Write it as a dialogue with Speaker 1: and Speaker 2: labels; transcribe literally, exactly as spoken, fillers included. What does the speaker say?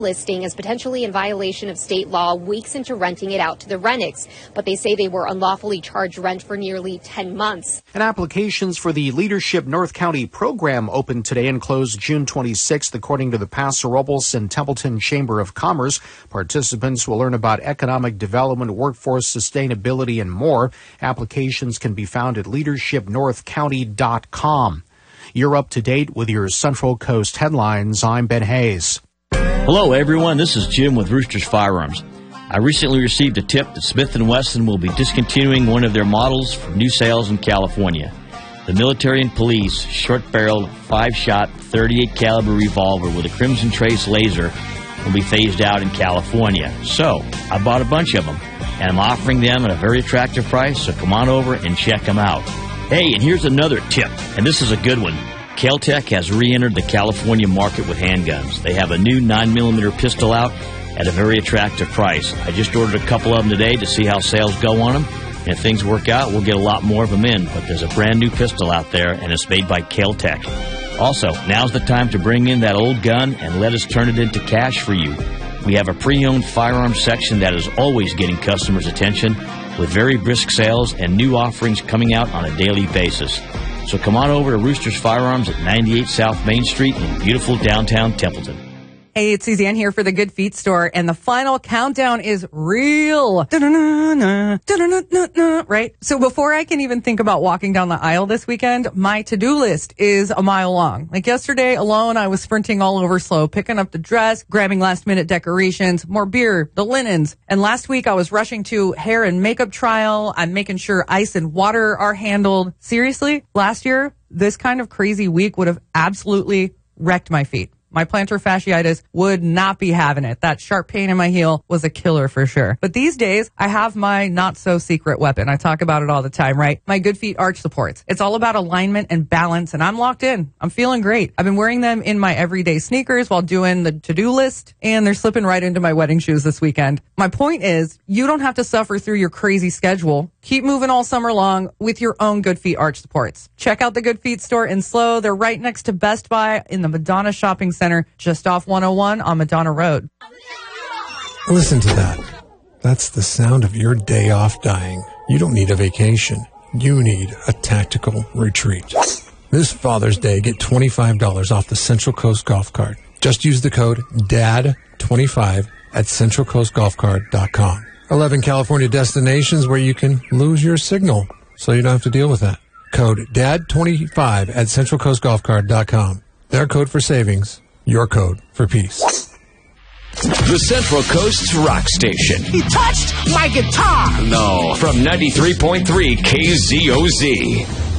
Speaker 1: listing as potentially in violation of state law weeks into renting it out to the Rennicks, but they say they were unlawfully charged rent for nearly ten months.
Speaker 2: And applications for the Leadership North County program opened today and closed June twenty-sixth, according to the Paso Robles and Templeton Chamber of Commerce. Participants will learn about economic development, workforce sustainability, and more. Applications can be found at leadership north county dot com. You're up to date with your Central Coast headlines. I'm Ben Hayes.
Speaker 3: Hello, everyone. This is Jim with Roosters Firearms. I recently received a tip that Smith and Wesson will be discontinuing one of their models for new sales in California. The Military and Police short-barreled, five-shot, thirty-eight caliber revolver with a Crimson Trace laser will be phased out in California. So, I bought a bunch of them, and I'm offering them at a very attractive price, so come on over and check them out. Hey, and here's another tip, and this is a good one. Kel-Tec has re-entered the California market with handguns. They have a new nine millimeter pistol out at a very attractive price. I just ordered a couple of them today to see how sales go on them. And if things work out, we'll get a lot more of them in. But there's a brand new pistol out there, and it's made by Kel-Tec. Also, now's the time to bring in that old gun and let us turn it into cash for you. We have a pre-owned firearms section that is always getting customers' attention with very brisk sales and new offerings coming out on a daily basis. So come on over to Roosters Firearms at ninety-eight South Main Street in beautiful downtown Templeton.
Speaker 4: Hey, it's Suzanne here for the Good Feet store, and the final countdown is real. Da-da-na-na, da-da-na-na-na, right? So before I can even think about walking down the aisle this weekend, my to-do list is a mile long. Like yesterday alone, I was sprinting all over slow, picking up the dress, grabbing last-minute decorations, more beer, the linens. And last week, I was rushing to hair and makeup trial. I'm making sure ice and water are handled. Seriously, last year, this kind of crazy week would have absolutely wrecked my feet. My plantar fasciitis would not be having it. That sharp pain in my heel was a killer for sure. But these days, I have my not-so-secret weapon. I talk about it all the time, right? My Good Feet arch supports. It's all about alignment and balance, and I'm locked in. I'm feeling great. I've been wearing them in my everyday sneakers while doing the to-do list, and they're slipping right into my wedding shoes this weekend. My point is, you don't have to suffer through your crazy schedule. Keep moving all summer long with your own Good Feet arch supports. Check out the Good Feet store in SLO. They're right next to Best Buy in the Madonna Shopping Center, just off one oh one on Madonna Road.
Speaker 5: Listen to that. That's the sound of your day off dying. You don't need a vacation. You need a tactical retreat. This Father's Day, get twenty-five dollars off the Central Coast Golf Cart. Just use the code D A D twenty-five at central coast golf cart dot com. eleven California destinations where you can lose your signal, so you don't have to deal with that. Code D A D twenty-five at central coast golf cart dot com. Their code for savings, your code for peace.
Speaker 6: The Central Coast's rock station.
Speaker 7: He touched my guitar!
Speaker 6: No, from ninety-three point three K Z O Z.